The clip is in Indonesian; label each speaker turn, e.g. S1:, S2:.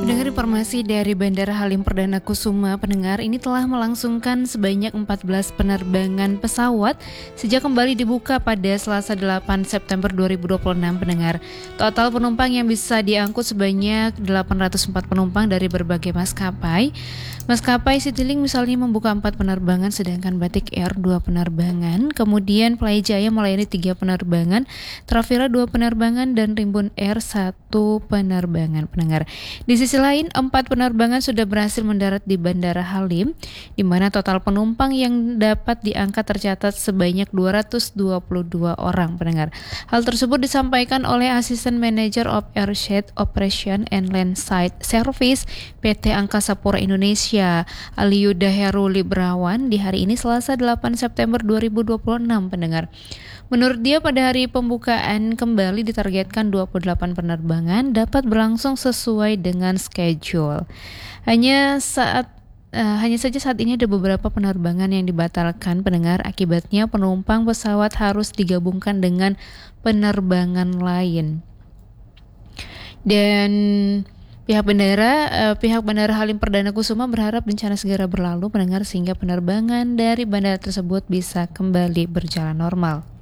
S1: Pendengar informasi dari Bandara Halim Perdana Kusuma, pendengar ini telah melangsungkan sebanyak 14 penerbangan pesawat sejak kembali dibuka pada Selasa 8 September 2026, pendengar. Total penumpang yang bisa diangkut sebanyak 804 penumpang dari berbagai maskapai. Maskapai Citylink misalnya membuka 4 penerbangan, sedangkan Batik Air 2 penerbangan, kemudian Playa Jaya melayani 3 penerbangan, Travira 2 penerbangan, dan Rimbun Air 1 penerbangan, pendengar. Di sisi lain, 4 penerbangan sudah berhasil mendarat di Bandara Halim, di mana total penumpang yang dapat diangkat tercatat sebanyak 222 orang, pendengar. Hal tersebut disampaikan oleh Asisten Manager of Airside Operation and Landside Service PT Angkasa Pura Indonesia, Aliyuda Heru Librawan, di hari ini Selasa 8 September 2026, pendengar. Menurut dia, pada hari pembukaan kembali ditargetkan 28 penerbangan dapat berlangsung sesuai dengan schedule. Hanya saja saat ini ada beberapa penerbangan yang dibatalkan, pendengar. Akibatnya penumpang pesawat harus digabungkan dengan penerbangan lain. Dan pihak Bandara Halim Perdana Kusuma berharap bencana segera berlalu, pendengar, sehingga penerbangan dari bandara tersebut bisa kembali berjalan normal.